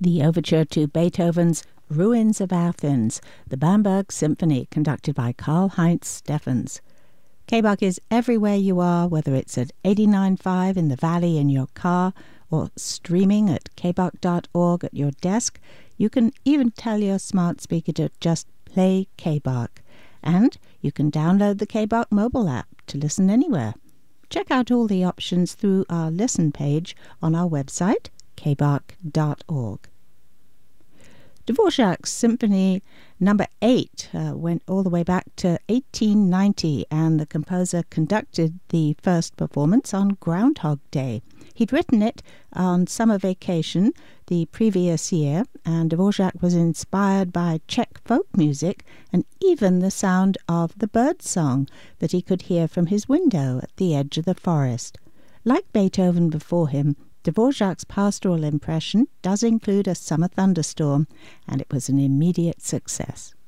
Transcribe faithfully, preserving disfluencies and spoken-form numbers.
the overture to Beethoven's Ruins of Athens, the Bamberg Symphony, conducted by Karl-Heinz Steffens. K-Bach is everywhere you are, whether it's at eighty-nine point five in the Valley in your car or streaming at k bach dot org at your desk. You can even tell your smart speaker to just play K-Bach. And you can download the K-Bach mobile app to listen anywhere. Check out all the options through our listen page on our website, k bach dot org. Dvorak's Symphony number eight uh, went all the way back to eighteen ninety, and the composer conducted the first performance on Groundhog Day. He'd written it on summer vacation the previous year, and Dvorak was inspired by Czech folk music and even the sound of the bird song that he could hear from his window at the edge of the forest. Like Beethoven before him, Dvorak's pastoral impression does include a summer thunderstorm, and it was an immediate success.